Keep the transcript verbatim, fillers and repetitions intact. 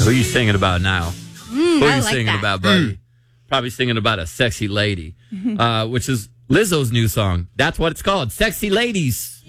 Who are you singing about now? Mm, Who are I you like singing that. about, buddy? Probably singing about a sexy lady, uh, which is Lizzo's new song. That's what it's called, Sexy Ladies.